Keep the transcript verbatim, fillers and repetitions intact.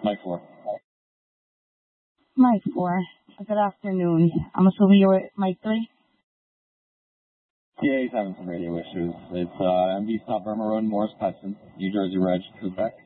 Mike four. Mike four. Good afternoon. I'm assuming you're with Mike three? Yeah, he's having some radio issues. It's uh, M V Stop Burma Road, Morris Petson, New Jersey Reg, Quebec.